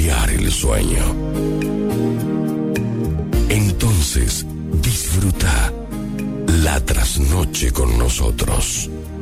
conciliar el sueño. Entonces, disfruta la trasnoche con nosotros.